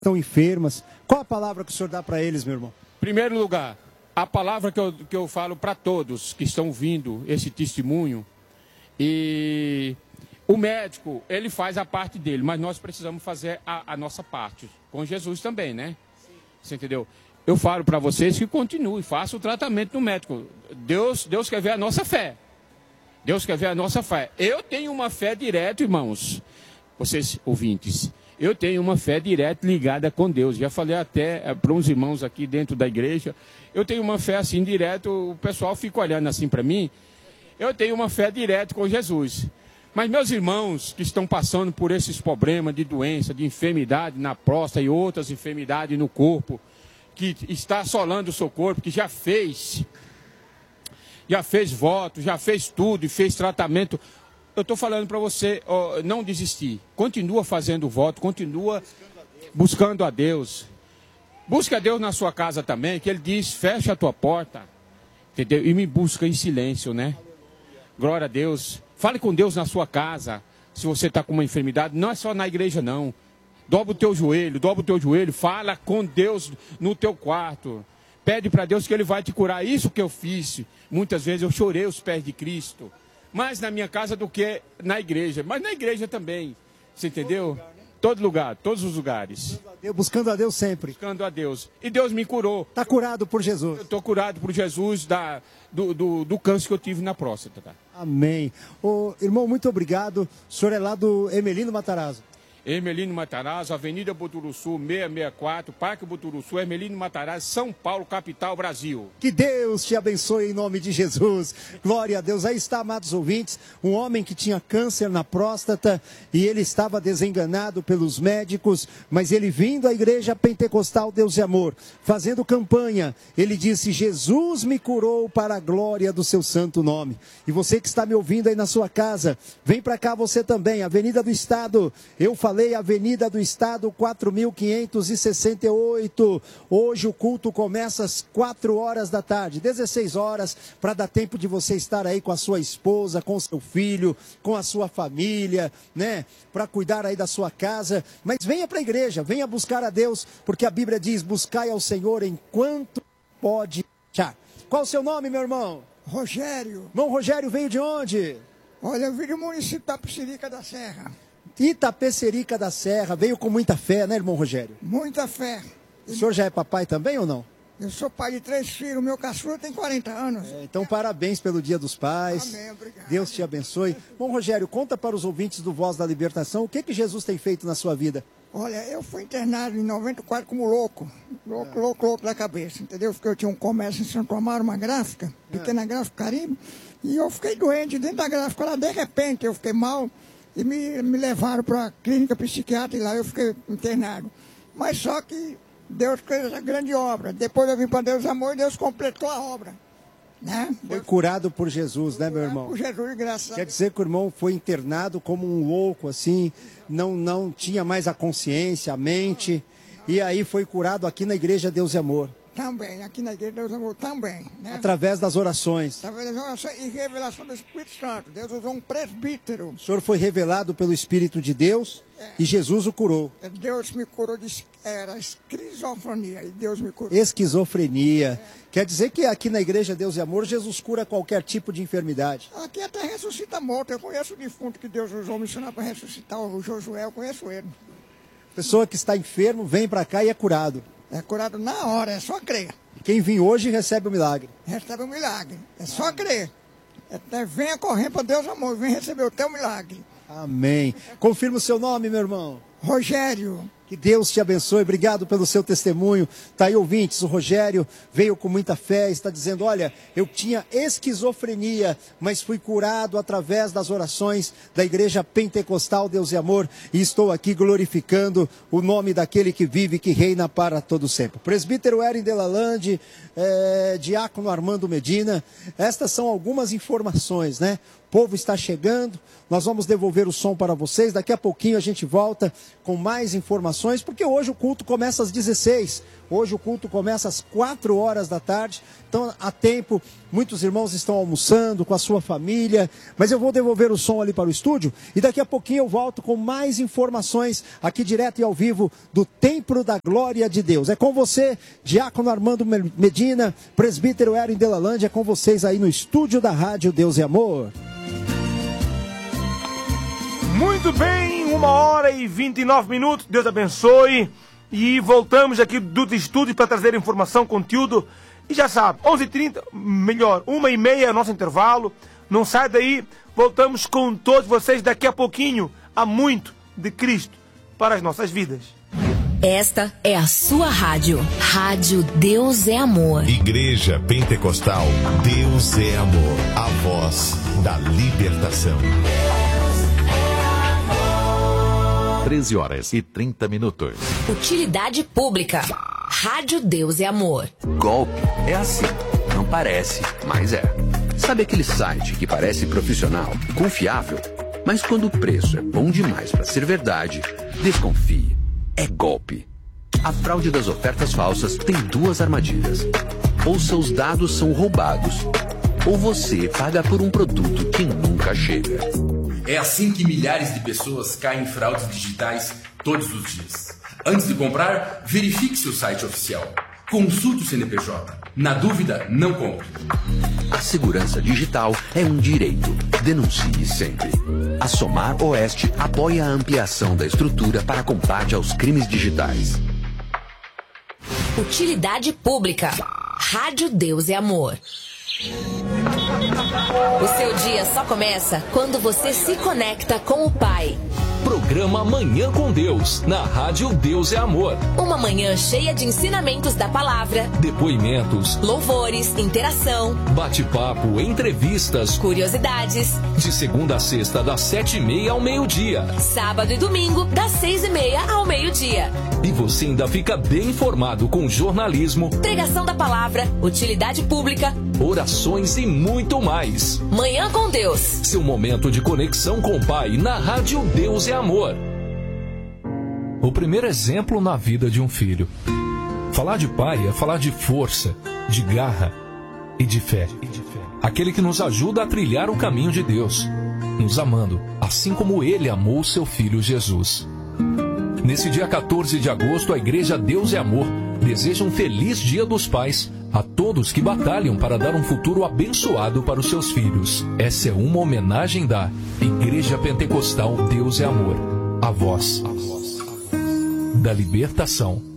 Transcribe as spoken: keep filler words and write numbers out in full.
estão enfermas. Qual a palavra que o senhor dá para eles, meu irmão? Primeiro lugar, a palavra que eu, que eu falo para todos que estão ouvindo esse testemunho, e o médico, ele faz a parte dele, mas nós precisamos fazer a, a nossa parte, com Jesus também, né? Sim. Você entendeu? Eu falo para vocês que continue, faça o tratamento no médico. Deus, Deus quer ver a nossa fé. Deus quer ver a nossa fé. Eu tenho uma fé direta, irmãos, vocês ouvintes. Eu tenho uma fé direta ligada com Deus. Já falei até é, para uns irmãos aqui dentro da igreja. Eu tenho uma fé assim direta, o pessoal fica olhando assim para mim. Eu tenho uma fé direta com Jesus. Mas meus irmãos que estão passando por esses problemas de doença, de enfermidade na próstata e outras enfermidades no corpo, que está assolando o seu corpo, que já fez, já fez voto, já fez tudo e fez tratamento. Eu estou falando para você, ó, não desistir. Continua fazendo voto, continua buscando a Deus. Busca a Deus na sua casa também, que Ele diz, fecha a tua porta, entendeu? E me busca em silêncio, né? Glória a Deus. Fale com Deus na sua casa, se você está com uma enfermidade. Não é só na igreja, não. Dobra o teu joelho, dobra o teu joelho, fala com Deus no teu quarto. Pede para Deus que Ele vai te curar. Isso que eu fiz. Muitas vezes eu chorei aos pés de Cristo. Mais na minha casa do que na igreja. Mas na igreja também. Você entendeu? Todo lugar, todos os lugares. Buscando a Deus sempre. Buscando a Deus. E Deus me curou. Está curado por Jesus. Eu estou curado por Jesus da, do, do, do câncer que eu tive na próstata. Tá? Amém. Ô, irmão, muito obrigado. O senhor é lá do Hermelino Matarazzo. Hermelino Matarazzo, Avenida Buturuçu, seiscentos e sessenta e quatro, Parque Buturuçu, Hermelino Matarazzo, São Paulo, capital, Brasil. Que Deus te abençoe em nome de Jesus. Glória a Deus. Aí está, amados ouvintes, um homem que tinha câncer na próstata e ele estava desenganado pelos médicos, mas ele vindo à igreja pentecostal Deus e Amor, fazendo campanha, ele disse, Jesus me curou para a glória do seu santo nome. E você que está me ouvindo aí na sua casa, vem para cá você também, Avenida do Estado, eu falei Avenida do Estado, quatro mil quinhentos e sessenta e oito. Hoje o culto começa às quatro horas da tarde, dezesseis horas, para dar tempo de você estar aí com a sua esposa, com o seu filho, com a sua família, né? Para cuidar aí da sua casa. Mas venha para a igreja, venha buscar a Deus, porque a Bíblia diz, buscai ao Senhor enquanto pode achar. Qual o seu nome, meu irmão? Rogério. Irmão Rogério veio de onde? Olha, eu vim do município da Tapecerica da Serra. Itapecerica da Serra, veio com muita fé, né, irmão Rogério? Muita fé. O senhor já é papai também ou não? Eu sou pai de três filhos, meu caçula tem quarenta anos. É, então, parabéns pelo Dia dos Pais. Amém, obrigado. Deus te abençoe. Bom, Rogério, conta para os ouvintes do Voz da Libertação, o que que Jesus tem feito na sua vida? Olha, eu fui internado em noventa e quatro como louco. Louco, é. louco, louco da cabeça, entendeu? Porque eu tinha um comércio em Santo Amaro, uma gráfica, pequena é. gráfica Caribe, e eu fiquei doente dentro da gráfica. Lá, de repente, eu fiquei mal. E me, me levaram para a clínica psiquiátrica e lá eu fiquei internado. Mas só que Deus fez essa grande obra. Depois eu vim para Deus Amor e Deus completou a obra. Né? Foi curado por Jesus, né, meu irmão? Por Jesus, graças a Deus. Quer dizer que o irmão foi internado como um louco, assim, não, não tinha mais a consciência, a mente, e aí foi curado aqui na Igreja Deus e Amor. Também, aqui na Igreja Deus e Amor, também. Né? Através das orações. Através das orações e revelação do Espírito Santo. Deus usou um presbítero. O senhor foi revelado pelo Espírito de Deus é. e Jesus o curou. Deus me curou de era esquizofrenia e Deus me curou. Esquizofrenia. É. Quer dizer que aqui na Igreja Deus e Amor, Jesus cura qualquer tipo de enfermidade. Aqui até ressuscita morto. Eu conheço o defunto que Deus usou me ensinar para ressuscitar, o Josué, eu conheço ele. Pessoa que está enfermo, vem para cá e é curado. É curado na hora, é só crer. Quem vir hoje recebe o milagre. Recebe o milagre, é só crer. É, venha correr para Deus Amor, venha receber o teu milagre. Amém. Confirma o seu nome, meu irmão. Rogério. Que Deus te abençoe, obrigado pelo seu testemunho. Está aí, ouvintes, o Rogério veio com muita fé, está dizendo, olha, eu tinha esquizofrenia, mas fui curado através das orações da Igreja Pentecostal Deus e Amor, e estou aqui glorificando o nome daquele que vive e que reina para todo sempre. Presbítero Erin Delalande, é, diácono Armando Medina, estas são algumas informações, né? O povo está chegando, nós vamos devolver o som para vocês, daqui a pouquinho a gente volta com mais informações informações, porque hoje o culto começa às dezesseis. Hoje o culto começa às quatro horas da tarde. Então há tempo, muitos irmãos estão almoçando com a sua família. Mas eu vou devolver o som ali para o estúdio e daqui a pouquinho eu volto com mais informações aqui direto e ao vivo do Templo da Glória de Deus. É com você, Diácono Armando Medina, Presbítero Erin Delalande, é com vocês aí no estúdio da Rádio Deus e Amor. Muito bem, uma hora e vinte e nove minutos, Deus abençoe. E voltamos aqui do estúdio para trazer informação, conteúdo. E já sabe, onze e trinta, melhor, uma e meia é o nosso intervalo. Não sai daí, voltamos com todos vocês daqui a pouquinho. Há muito de Cristo para as nossas vidas. Esta é a sua rádio. Rádio Deus é Amor. Igreja Pentecostal Deus é Amor. A voz da libertação. treze horas e trinta minutos. Utilidade pública. Rádio Deus é Amor. Golpe é assim. Não parece, mas é. Sabe aquele site que parece profissional, confiável, mas quando o preço é bom demais para ser verdade, desconfie. É golpe. A fraude das ofertas falsas tem duas armadilhas. Ou seus dados são roubados, ou você paga por um produto que nunca chega. É assim que milhares de pessoas caem em fraudes digitais todos os dias. Antes de comprar, verifique seu site oficial. Consulte o C N P J. Na dúvida, não compre. A segurança digital é um direito. Denuncie sempre. A Somar Oeste apoia a ampliação da estrutura para combate aos crimes digitais. Utilidade pública. Rádio Deus é Amor. O seu dia só começa quando você se conecta com o Pai. Programa Manhã com Deus, na Rádio Deus é Amor. Uma manhã cheia de ensinamentos da palavra, depoimentos, louvores, interação, bate-papo, entrevistas, curiosidades. De segunda a sexta, das sete e meia ao meio-dia. Sábado e domingo, das seis e meia ao meio-dia. E você ainda fica bem informado com jornalismo, pregação da palavra, utilidade pública, orações e muito mais. Manhã com Deus. Seu momento de conexão com o Pai na Rádio Deus é Amor. O primeiro exemplo na vida de um filho. Falar de pai é falar de força, de garra e de fé. Aquele que nos ajuda a trilhar o caminho de Deus, nos amando, assim como Ele amou seu Filho Jesus. Nesse dia quatorze de agosto, a Igreja Deus é Amor deseja um feliz Dia dos Pais a todos que batalham para dar um futuro abençoado para os seus filhos. Essa é uma homenagem da Igreja Pentecostal Deus é Amor, a voz da libertação.